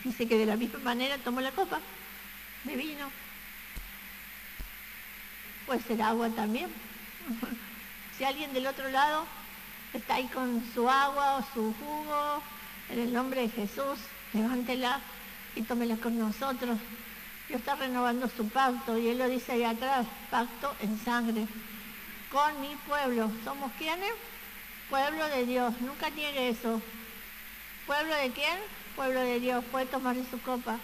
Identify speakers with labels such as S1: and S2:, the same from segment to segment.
S1: Dice que de la misma manera tomó la copa de vino. Puede ser agua también. Si alguien del otro lado está ahí con su agua o su jugo, en el nombre de Jesús, levántela y tómela con nosotros. Dios está renovando su pacto y Él lo dice ahí atrás, pacto en sangre, con mi pueblo. ¿Somos quiénes? Pueblo de Dios, nunca niegue eso. ¿Pueblo de quién? Pueblo de Dios, puede tomar de su copa.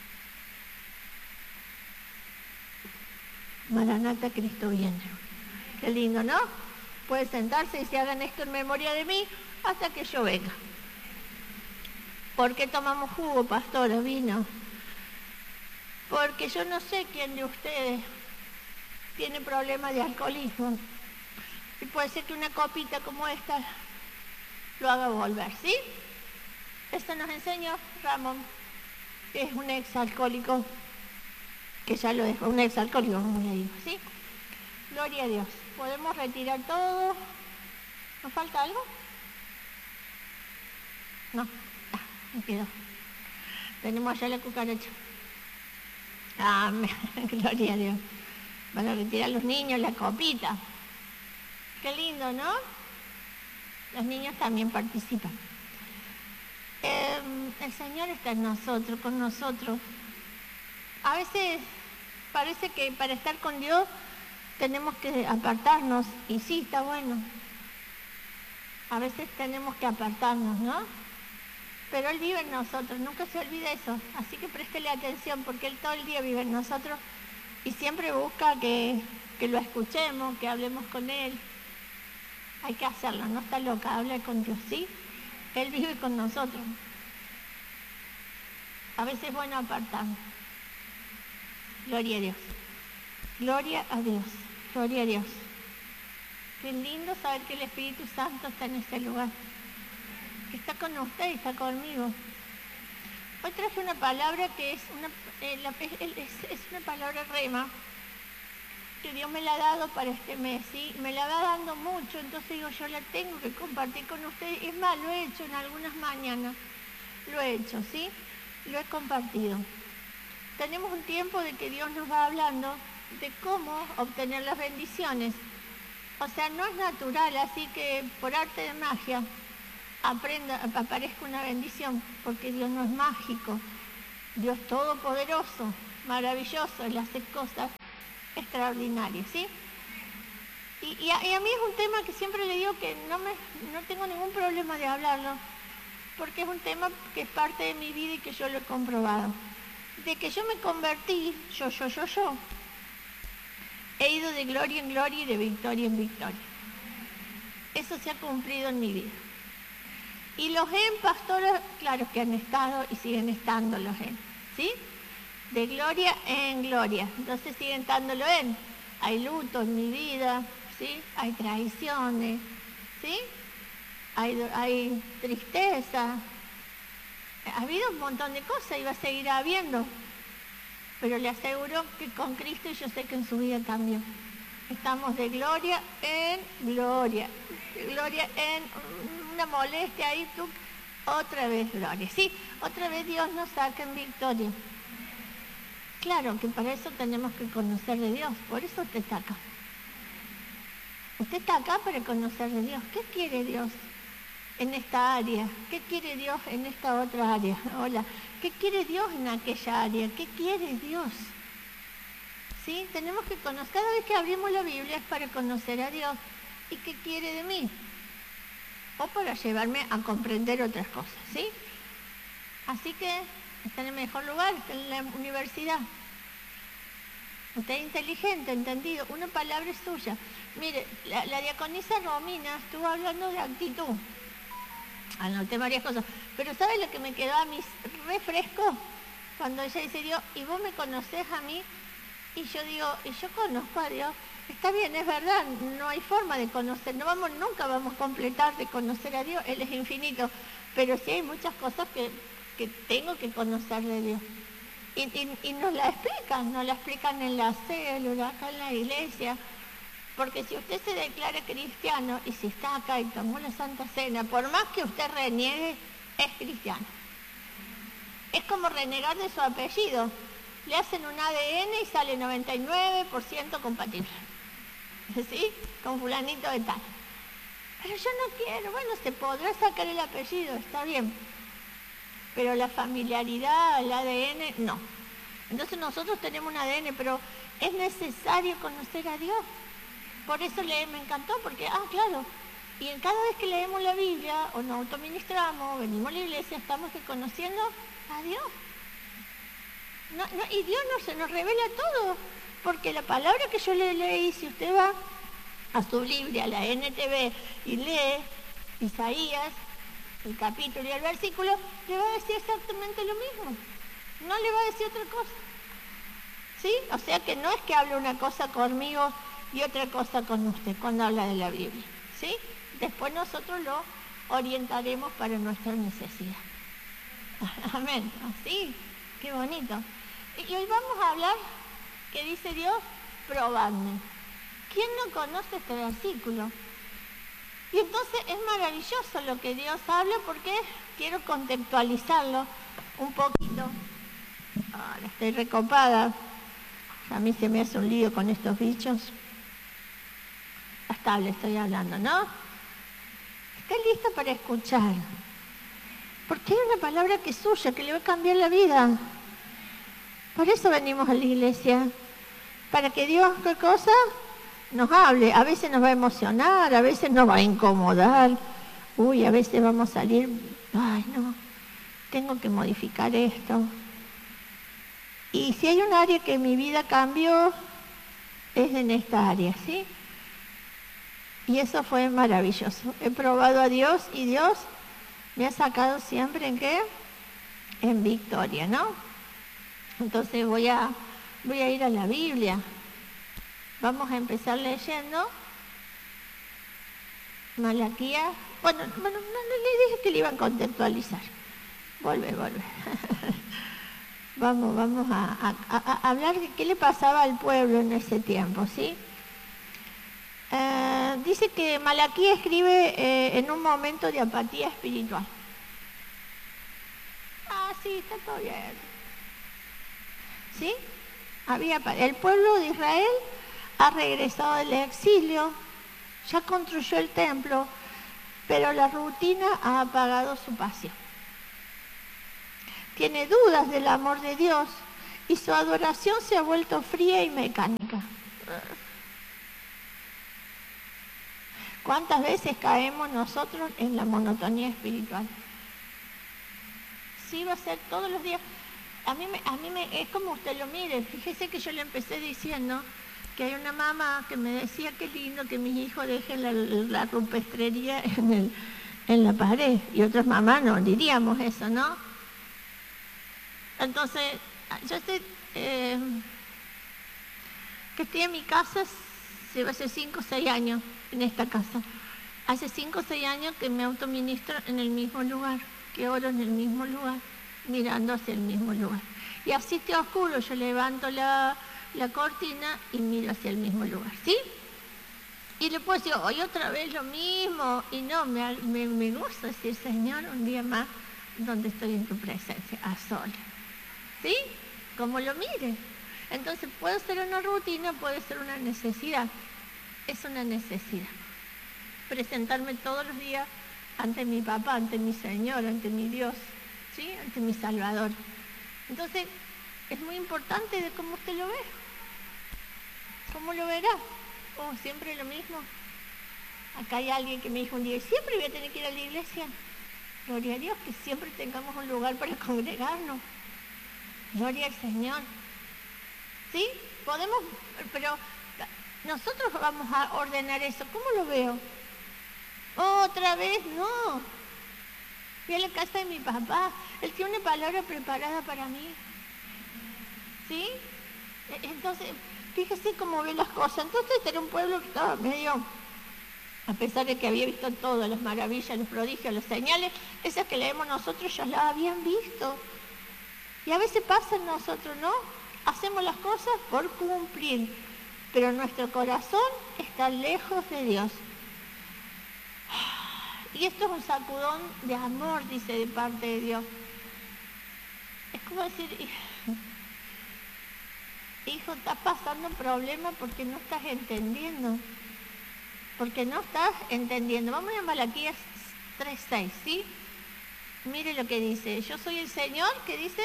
S1: Maranata, Cristo viene. Qué lindo, ¿no? Puede sentarse y se hagan esto en memoria de mí hasta que yo venga. ¿Por qué tomamos jugo, pastora? Vino. Porque yo no sé quién de ustedes tiene problemas de alcoholismo. Y puede ser que una copita como esta lo haga volver, ¿sí? Esto nos enseñó Ramón, que es un exalcohólico, que ya lo dejó, un exalcohólico, como le digo, ¿sí? Gloria a Dios. Podemos retirar todo. ¿Nos falta algo? No. Me quedó. Tenemos allá la cucaracha. Amén. Gloria a Dios. Van a retirar los niños la copita. Qué lindo, ¿no? Los niños también participan. El Señor está en nosotros, con nosotros. A veces parece que para estar con Dios tenemos que apartarnos, y sí, está bueno. A veces tenemos que apartarnos, ¿no? Pero Él vive en nosotros, nunca se olvide eso. Así que préstele atención, porque Él todo el día vive en nosotros y siempre busca que lo escuchemos, que hablemos con Él. Hay que hacerlo, no está loca, habla con Dios, ¿sí? Él vive con nosotros. A veces es bueno apartarnos. Gloria a Dios. Gloria a Dios. Gloria a Dios. Qué lindo saber que el Espíritu Santo está en este lugar. Que está con usted y está conmigo. Hoy traje una palabra que es una palabra rema, que Dios me la ha dado para este mes, ¿sí? Me la va dando mucho, entonces digo, yo la tengo que compartir con ustedes. Es más, lo he hecho en algunas mañanas. Lo he hecho, ¿sí? Lo he compartido. Tenemos un tiempo de que Dios nos va hablando de cómo obtener las bendiciones. O sea, no es natural, así que por arte de magia aparezca una bendición, porque Dios no es mágico. Dios todopoderoso, maravilloso, Él hace cosas extraordinarias, ¿sí? Y a mí es un tema que siempre le digo que no tengo ningún problema de hablarlo, porque es un tema que es parte de mi vida y que yo lo he comprobado. De que yo me convertí, yo, he ido de gloria en gloria y de victoria en victoria. Eso se ha cumplido en mi vida. Y los pastores, claro que han estado y siguen estando los ¿sí? De gloria en gloria. Entonces siguen estándolo Hay luto en mi vida, ¿sí? Hay traiciones, ¿sí? Hay tristeza. Ha habido un montón de cosas y va a seguir habiendo. Pero le aseguro que con Cristo, y yo sé que en su vida también. Estamos de gloria en gloria. Gloria en una molestia ahí, tú, otra vez gloria. Sí, otra vez Dios nos saca en victoria. Claro que para eso tenemos que conocer de Dios, por eso usted está acá. Usted está acá para conocer de Dios. ¿Qué quiere Dios en esta área? ¿Qué quiere Dios en esta otra área? Hola. ¿Qué quiere Dios en aquella área? ¿Qué quiere Dios? ¿Sí? Tenemos que conocer, cada vez que abrimos la Biblia es para conocer a Dios. ¿Y qué quiere de mí? O para llevarme a comprender otras cosas, ¿sí? Así que está en el mejor lugar, está en la universidad. Usted es inteligente, entendido. Una palabra es suya. Mire, la diaconisa Romina estuvo hablando de actitud. Anoté varias cosas. Pero ¿sabe lo que me quedó a mí refresco? Cuando ella dice, Dios, ¿y vos me conocés a mí? Y yo digo, y yo conozco a Dios. Está bien, es verdad, no hay forma de conocer. Nunca vamos a completar de conocer a Dios. Él es infinito. Pero sí hay muchas cosas que tengo que conocer de Dios. Y nos la explican en la célula, acá en la iglesia. Porque si usted se declara cristiano y si está acá y tomó la Santa Cena, por más que usted reniegue, es cristiano. Es como renegar de su apellido. Le hacen un ADN y sale 99% compatible. ¿Sí? Con fulanito de tal. Pero yo no quiero. Bueno, se podrá sacar el apellido, está bien. Pero la familiaridad, el ADN, no. Entonces nosotros tenemos un ADN, pero es necesario conocer a Dios. Por eso me encantó, porque, claro, y en cada vez que leemos la Biblia, o nos autoministramos, venimos a la iglesia, estamos conociendo a Dios. Y Dios se nos revela todo, porque la palabra que yo le leí, si usted va a su Biblia, a la NTV, y lee Isaías, el capítulo y el versículo, le va a decir exactamente lo mismo. No le va a decir otra cosa. ¿Sí? O sea que no es que hable una cosa conmigo y otra cosa con usted cuando habla de la Biblia. ¿Sí? Después nosotros lo orientaremos para nuestra necesidad. Amén. ¿Sí? Qué bonito. Y hoy vamos a hablar, que dice Dios, probadme. ¿Quién no conoce este versículo? Y entonces es maravilloso lo que Dios habla, porque quiero contextualizarlo un poquito. Ahora estoy recopada. A mí se me hace un lío con estos bichos. Hasta le estoy hablando, ¿no? ¿Está lista para escuchar? Porque hay una palabra que es suya, que le va a cambiar la vida. Por eso venimos a la iglesia. Para que Dios, ¿qué cosa? Nos hable. A veces nos va a emocionar, a veces nos va a incomodar. Uy, a veces vamos a salir, ay no, tengo que modificar esto. Y si hay un área que mi vida cambió, es en esta área, ¿sí? Y eso fue maravilloso. He probado a Dios y Dios me ha sacado siempre, ¿en qué? En victoria, ¿no? Entonces voy a ir a la Biblia. Vamos a empezar leyendo Malaquías. Bueno, no le dije que le iban a contextualizar. Volve. Vamos a hablar de qué le pasaba al pueblo en ese tiempo, ¿sí? Dice que Malaquías escribe en un momento de apatía espiritual. Sí, está todo bien. ¿Sí? El pueblo de Israel ha regresado del exilio, ya construyó el templo, pero la rutina ha apagado su pasión. Tiene dudas del amor de Dios y su adoración se ha vuelto fría y mecánica. ¿Cuántas veces caemos nosotros en la monotonía espiritual? Sí, va a ser todos los días. A mí es como usted lo mire. Fíjese que yo le empecé diciendo que hay una mamá que me decía qué lindo que mis hijos dejen la rupestrería en la pared. Y otras mamás no diríamos eso, ¿no? Entonces, yo estoy, que estoy en mi casa, hace 5 o 6 años en esta casa. Hace 5 o 6 años que me autoministro en el mismo lugar, que oro en el mismo lugar, mirando hacia el mismo lugar. Y así está oscuro, yo levanto la cortina y miro hacia el mismo lugar, ¿sí? Y le puedo decir, hoy otra vez lo mismo. Y no, me gusta decir, Señor, un día más donde estoy en tu presencia, a solas. ¿Sí? Como lo mire. Entonces puede ser una rutina, puede ser una necesidad. Es una necesidad. Presentarme todos los días ante mi papá, ante mi Señor, ante mi Dios, ¿sí? Ante mi Salvador. Entonces, es muy importante de cómo usted lo ve. ¿Cómo lo verá? Siempre lo mismo. Acá hay alguien que me dijo un día, siempre voy a tener que ir a la iglesia. Gloria a Dios, que siempre tengamos un lugar para congregarnos. Gloria al Señor. ¿Sí? Podemos, pero nosotros vamos a ordenar eso. ¿Cómo lo veo? Otra vez, no. Fui a la casa de mi papá. Él tiene una palabra preparada para mí. ¿Sí? Entonces, fíjese cómo ve las cosas. Entonces era un pueblo que estaba medio, a pesar de que había visto todas las maravillas, los prodigios, las señales, esas que leemos nosotros ya las habían visto. Y a veces pasa en nosotros, ¿no? Hacemos las cosas por cumplir, pero nuestro corazón está lejos de Dios. Y esto es un sacudón de amor, dice, de parte de Dios. Es como decir, hijo, estás pasando un problema porque no estás entendiendo. Porque no estás entendiendo. Vamos a Malaquías 3:6, ¿sí? Mire lo que dice. Yo soy el Señor, ¿qué dice?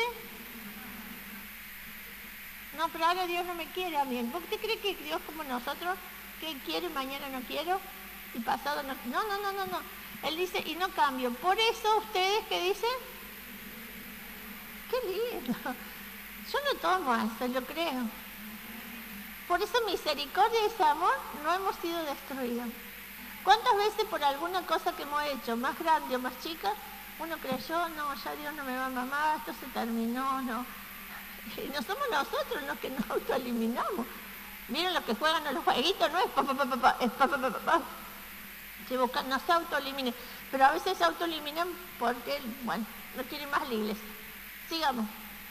S1: No, pero ahora Dios no me quiere a mí. ¿Usted cree que Dios como nosotros, que quiero y mañana no quiero? Y pasado no. No. Él dice, y no cambio. Por eso ustedes, ¿qué dicen? Qué lindo. Yo no tomo eso, lo creo. Por esa misericordia y ese amor no hemos sido destruidos. ¿Cuántas veces por alguna cosa que hemos hecho, más grande o más chica, uno creyó, no, ya Dios no me va a mamar, esto se terminó, no? Y no somos nosotros los que nos autoeliminamos. Miren lo que juegan a los jueguitos, no es es no se autoeliminen. Pero a veces se autoeliminan porque, bueno, no quieren más la iglesia. Sigamos.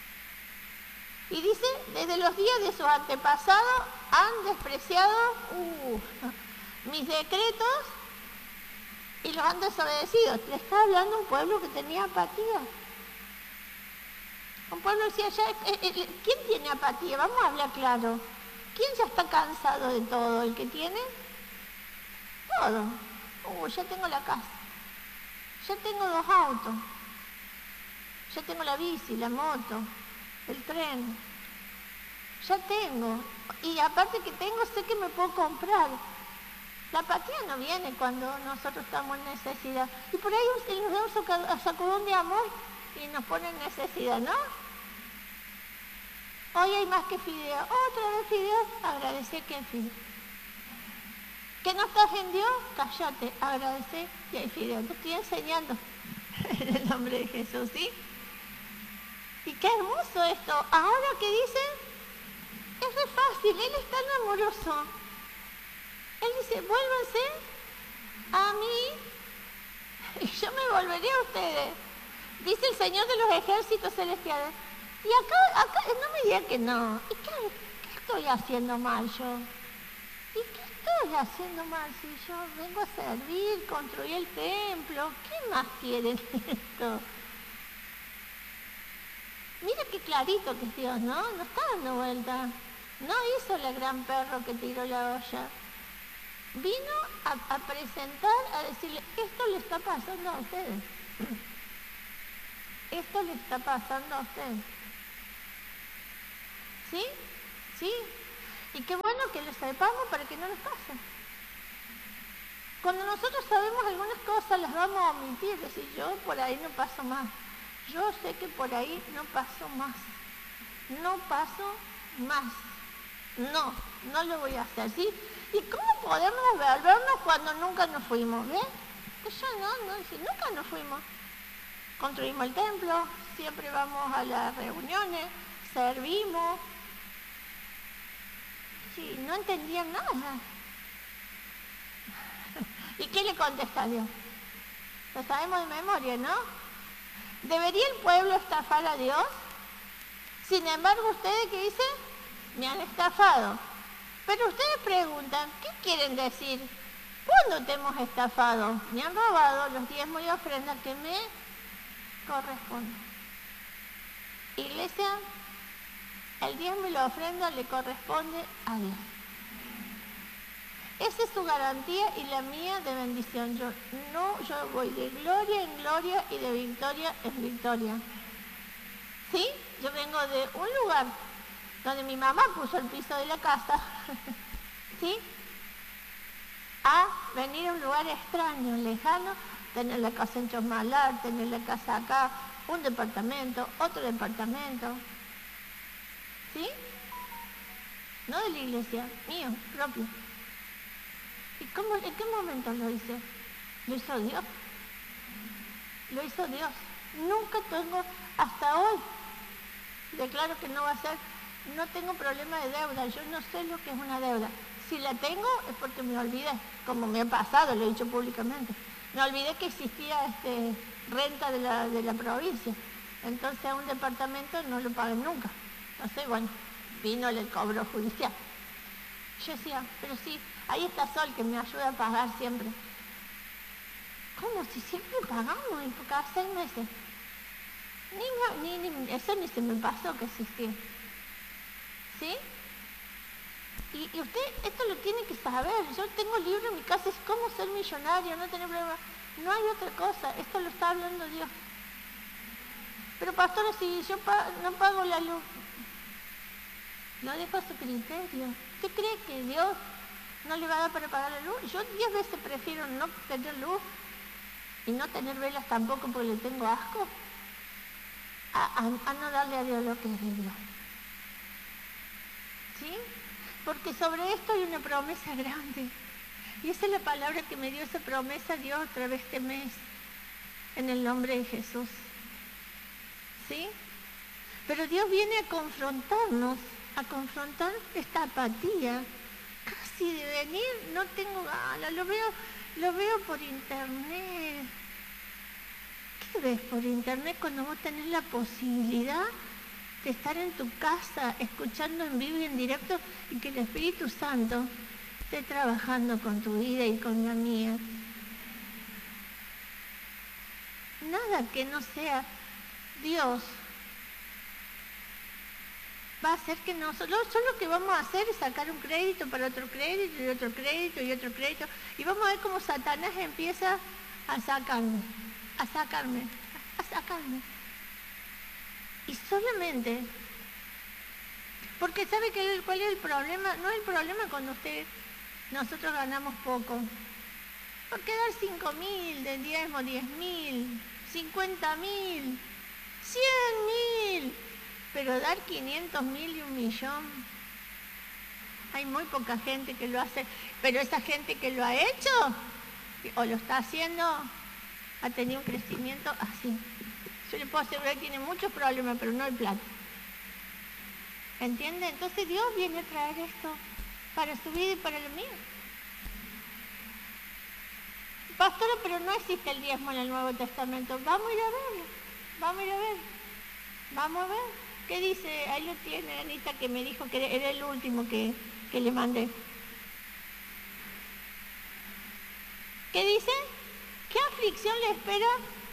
S1: Y dice, desde los días de sus antepasados han despreciado mis decretos y los han desobedecido. Le está hablando un pueblo que tenía apatía. Un pueblo decía, ¿quién tiene apatía? Vamos a hablar claro. ¿Quién ya está cansado de todo? ¿El que tiene? Todo. Ya tengo la casa. Ya tengo 2 autos. Ya tengo la bici, la moto, el tren. Ya tengo. Y aparte que tengo, sé que me puedo comprar. La apatía no viene cuando nosotros estamos en necesidad. Y por ahí nos da un sacudón de amor y nos pone en necesidad, ¿no? Hoy hay más que fideo. Otra vez fideo, agradece que hay fideo. ¿Que no estás en Dios? Cállate, agradece que hay fideo. Te estoy enseñando en el nombre de Jesús, ¿sí? Y qué hermoso esto. Ahora que dice, es re fácil, Él es tan amoroso. Él dice, vuélvanse a mí y yo me volveré a ustedes. Dice el Señor de los ejércitos celestiales. Y acá no me digan que no. ¿Y qué estoy haciendo mal yo? ¿Y qué estoy haciendo mal si yo vengo a servir, construir el templo? ¿Qué más quieren esto? Mira qué clarito que es Dios, ¿no? No está dando vuelta. No hizo el gran perro que tiró la olla. Vino a presentar, a decirle, esto le está pasando a ustedes. Esto le está pasando a ustedes. ¿Sí? ¿Sí? Y qué bueno que lo sepamos para que no nos pase. Cuando nosotros sabemos algunas cosas, las vamos a omitir. Decir, yo por ahí no paso más. Yo sé que por ahí no paso más. No paso más. No lo voy a hacer, ¿sí? ¿Y cómo podemos volvernos cuando nunca nos fuimos? ¿Ves? Que yo nunca nos fuimos. Construimos el templo, siempre vamos a las reuniones, servimos. Sí, no entendían nada. ¿Y qué le contesta Dios? Lo sabemos de memoria, ¿no? ¿Debería el pueblo estafar a Dios? Sin embargo, ¿ustedes qué dicen? Me han estafado. Pero ustedes preguntan, ¿qué quieren decir? ¿Cuándo te hemos estafado? Me han robado los diezmos y ofrendas que me corresponden. Iglesia, el diezmo y la ofrenda le corresponde a Dios. Esa es su garantía y la mía de bendición. Yo voy de gloria en gloria y de victoria en victoria. ¿Sí? Yo vengo de un lugar donde mi mamá puso el piso de la casa, ¿sí? A venir a un lugar extraño, lejano, tener la casa en Chosmalar, tener la casa acá, un departamento, otro departamento, ¿sí? No de la iglesia, mío, propio. ¿Y en qué momento lo hice? Lo hizo Dios. Lo hizo Dios. Nunca tengo, hasta hoy, declaro que no va a ser, no tengo problema de deuda, yo no sé lo que es una deuda. Si la tengo es porque me olvidé, como me ha pasado, lo he dicho públicamente. Me olvidé que existía renta de la provincia. Entonces a un departamento no lo pagué nunca. Entonces, bueno, vino el cobro judicial. Yo decía, pero sí, ahí está Sol que me ayuda a pagar siempre. ¿Cómo? Si siempre pagamos cada 6 meses. eso ni se me pasó que existía. ¿Sí? Y usted esto lo tiene que saber. Yo tengo libro en mi casa, es cómo ser millonario, no tener problema. No hay otra cosa, esto lo está hablando Dios. Pero pastora, si yo no pago la luz, lo dejo a su criterio. ¿Usted cree que Dios no le va a dar para pagar la luz? Yo 10 veces prefiero no tener luz y no tener velas tampoco porque le tengo asco, a no darle a Dios lo que es de Dios. ¿Sí? Porque sobre esto hay una promesa grande. Y esa es la palabra que me dio esa promesa Dios a través de este mes, en el nombre de Jesús. ¿Sí? Pero Dios viene a confrontarnos, a confrontar esta apatía, casi de venir, no tengo ganas, lo veo por internet. ¿Qué ves por internet cuando vos tenés la posibilidad de estar en tu casa, escuchando en vivo y en directo, y que el Espíritu Santo esté trabajando con tu vida y con la mía? Nada que no sea Dios va a hacer que nosotros, solo que vamos a hacer es sacar un crédito para otro crédito y otro crédito y otro crédito, y vamos a ver cómo Satanás empieza a sacarme. Y solamente, porque ¿sabe cuál es el problema? No es el problema cuando nosotros ganamos poco. Porque dar 5.000 de diezmo, 10.000, 50.000, 100.000, pero dar 500.000 y 1.000.000, hay muy poca gente que lo hace. Pero esa gente que lo ha hecho o lo está haciendo ha tenido un crecimiento así. Yo le puedo asegurar que tiene muchos problemas, pero no el plata. ¿Entiende? Entonces Dios viene a traer esto para su vida y para lo mío. Pastora, pero no existe el diezmo en el Nuevo Testamento. Vamos a ir a verlo. Vamos a ver. ¿Qué dice? Ahí lo tiene Anita, que me dijo que era el último que le mandé. ¿Qué dice? ¿Qué aflicción le espera?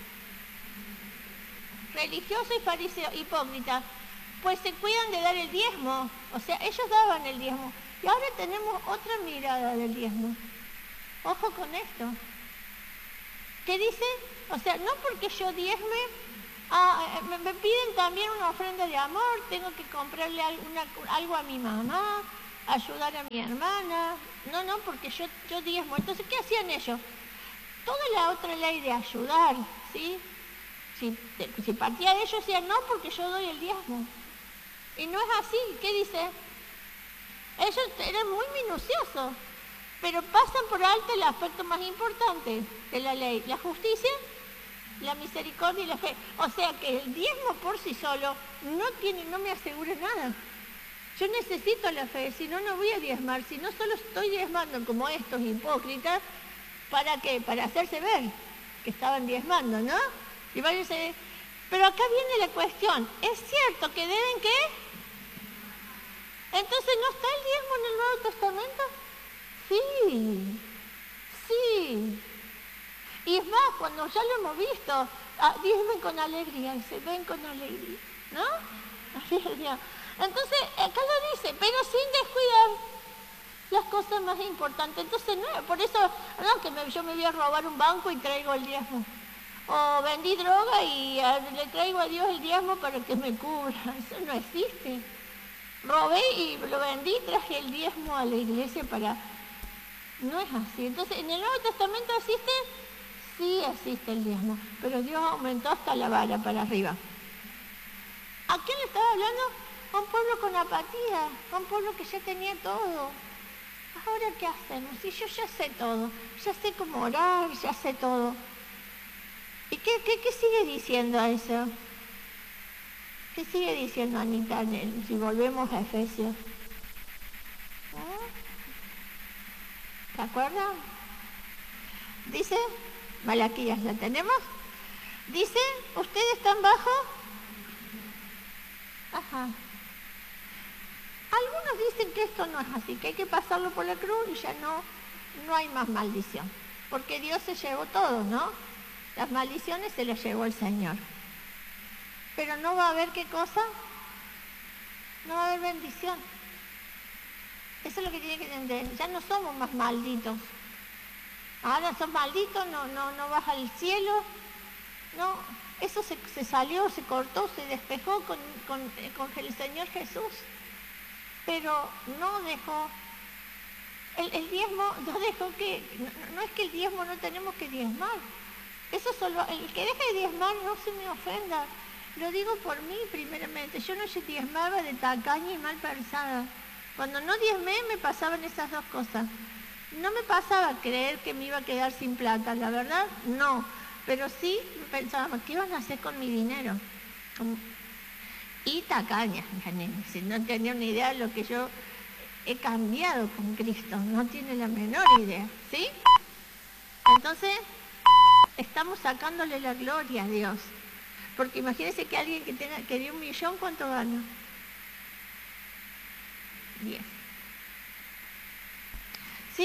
S1: Religioso y fariseo, hipócrita, pues se cuidan de dar el diezmo. O sea, ellos daban el diezmo. Y ahora tenemos otra mirada del diezmo. Ojo con esto. ¿Qué dice? O sea, no porque yo diezme, me piden también una ofrenda de amor, tengo que comprarle algo a mi mamá, ayudar a mi hermana. No, porque yo diezmo. Entonces, ¿qué hacían ellos? Toda la otra ley de ayudar, ¿sí? Si partía de ellos, decían, no, porque yo doy el diezmo. Y no es así. ¿Qué dice? Ellos eran muy minuciosos, pero pasan por alto el aspecto más importante de la ley: la justicia, la misericordia y la fe. O sea que el diezmo por sí solo no me asegura nada. Yo necesito la fe, si no, no voy a diezmar. Si no, solo estoy diezmando como estos hipócritas. ¿Para qué? Para hacerse ver que estaban diezmando, ¿no? Y váyanse. Pero acá viene la cuestión. ¿Es cierto que deben qué? Entonces, ¿no está el diezmo en el Nuevo Testamento? Sí. Y es más, cuando ya lo hemos visto, diezmen con alegría, y se ven con alegría, ¿no? Entonces, acá lo dice, pero sin descuidar las cosas más importantes. Entonces, no, por eso, no, que yo me voy a robar un banco y traigo el diezmo. O vendí droga y le traigo a Dios el diezmo para que me cubra. Eso no existe. Robé y lo vendí y traje el diezmo a la iglesia para... No es así. Entonces, ¿en el Nuevo Testamento existe? Sí existe el diezmo, pero Dios aumentó hasta la vara para arriba. ¿A quién le estaba hablando? A un pueblo con apatía, a un pueblo que ya tenía todo. ¿Ahora qué hacemos? Si yo ya sé todo, ya sé cómo orar, ya sé todo. ¿Y qué sigue diciendo a eso? ¿Qué sigue diciendo Anita si volvemos a Efesios? ¿Se acuerdan? Dice, Malaquías, ¿la tenemos? Dice, ¿ustedes están bajo? Ajá. Algunos dicen que esto no es así, que hay que pasarlo por la cruz y ya no hay más maldición. Porque Dios se llevó todo, ¿no? Las maldiciones se las llevó el Señor. pero no va a haber ¿qué cosa? No va a haber bendición. Eso es lo que tiene que entender. Ya no somos más malditos. Ahora sos maldito, no vas al cielo. No, eso se salió, se cortó, se despejó con el Señor Jesús. Pero no dejó, el diezmo no dejó que, no es que el diezmo no tenemos que diezmar. Eso solo, el que deje de diezmar no se me ofenda. Lo digo por mí primeramente. Yo no diezmaba de tacaña y mal pensada. Cuando no diezmé me pasaban esas dos cosas. No me pasaba creer que me iba a quedar sin plata, la verdad, no. Pero sí pensaba, ¿qué van a hacer con mi dinero? Y tacaña, si no tenía una idea de lo que yo he cambiado con Cristo, no tiene la menor idea, ¿sí? Entonces, estamos sacándole la gloria a Dios. Porque imagínense que alguien que dio 1 millón, ¿cuánto gana? 10. ¿Sí?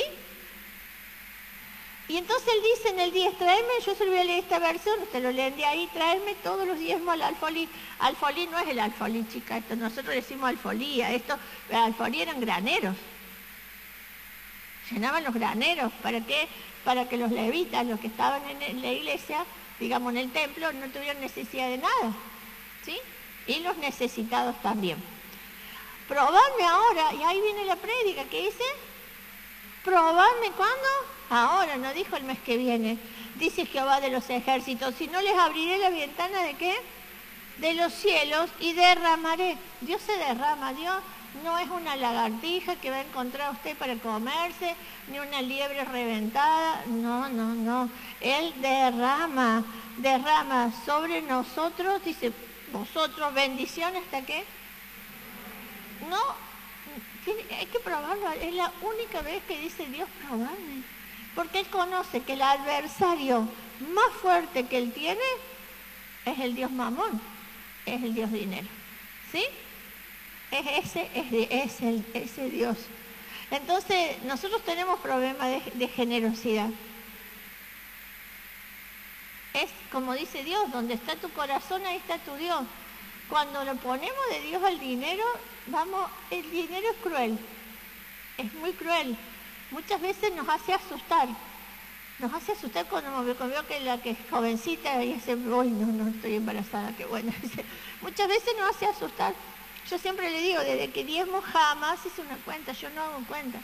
S1: Y entonces él dice en el 10, tráeme, yo se lo voy a leer esta versión, usted lo leen de ahí, tráeme todos los diezmos al alfolí. Alfolí no es el alfolí, chica, esto nosotros le decimos alfolía, el alfolí eran graneros. Llenaban los graneros, ¿para qué? Para que los levitas, los que estaban en la iglesia, digamos en el templo, no tuvieran necesidad de nada, ¿sí? Y los necesitados también. Probadme ahora, y ahí viene la prédica, ¿qué dice? Probadme, ¿cuándo? Ahora, no dijo el mes que viene. Dice Jehová de los ejércitos, si no les abriré la ventana ¿de qué? De los cielos y derramaré. Dios se derrama, Dios no es una lagartija que va a encontrar usted para comerse, ni una liebre reventada, no. Él derrama sobre nosotros, dice, vosotros bendición hasta qué. No, hay que probarlo, es la única vez que dice Dios probarme, porque Él conoce que el adversario más fuerte que Él tiene es el Dios Mamón, es el Dios dinero, ¿sí? Es ese Dios. Entonces, nosotros tenemos problemas de generosidad. Es como dice Dios, donde está tu corazón, ahí está tu Dios. Cuando lo ponemos de Dios al dinero, el dinero es cruel, es muy cruel. Muchas veces nos hace asustar cuando veo que la que es jovencita y dice, uy, no estoy embarazada, qué bueno. Muchas veces nos hace asustar. Yo siempre le digo, desde que diezmo jamás hice una cuenta, yo no hago cuenta.